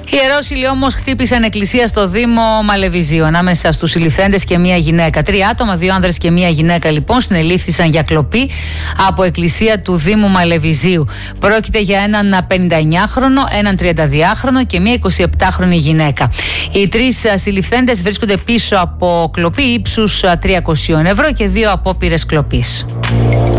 Ιερόσιλοι όμως χτύπησαν εκκλησία στο Δήμο Μαλεβιζίου ανάμεσα στους συλληφθέντες και μία γυναίκα. 3 άτομα, 2 άνδρες και μία γυναίκα λοιπόν συνελήφθησαν για κλοπή από εκκλησία του Δήμου Μαλεβιζίου. Πρόκειται για έναν 59χρονο, έναν 32χρονο και μία 27χρονη γυναίκα. Οι 3 συλληφθέντες βρίσκονται πίσω από κλοπή ύψους 300 ευρώ και 2 απόπειρες κλοπής.